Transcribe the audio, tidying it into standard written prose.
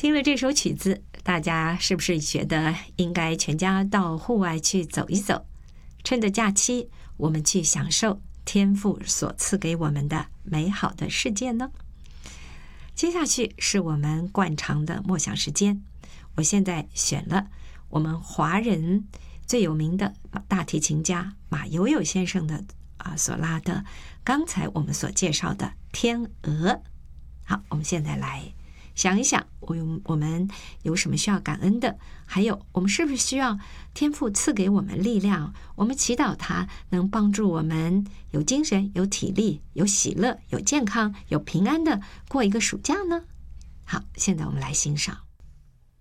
听了这首曲子，大家是不是觉得应该全家到户外去走一走？趁着假期，我们去享受天父所赐给我们的美好的世界呢？接下去是我们惯常的默想时间，我现在选了我们华人最有名的大提琴家马友友先生的所拉的刚才我们所介绍的《天鹅》。好，我们现在来想一想，我们有什么需要感恩的？还有，我们是不是需要天父赐给我们力量？我们祈祷他能帮助我们有精神、有体力、有喜乐、有健康、有平安的过一个暑假呢？好，现在我们来欣赏。